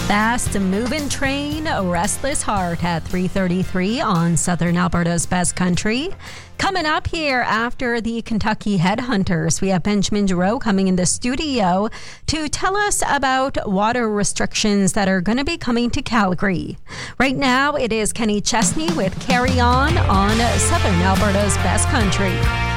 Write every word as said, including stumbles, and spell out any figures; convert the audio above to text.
Fast moving train, a restless heart at three thirty-three on Southern Alberta's Best Country. Coming up here after the Kentucky Headhunters, we have Benjamin Giroux coming in the studio to tell us about water restrictions that are going to be coming to Calgary. Right now, it is Kenny Chesney with Carry On on Southern Alberta's Best Country.